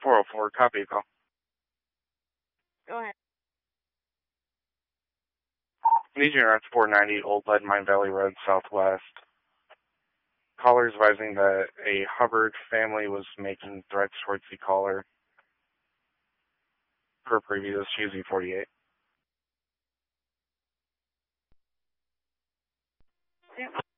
404, copy call. Go ahead. Legion Arts 490, Old Lead Mine Valley Road, Southwest. Caller is advising that a Hubbard family was making threats towards the caller. Per previous, UZ48. Yep.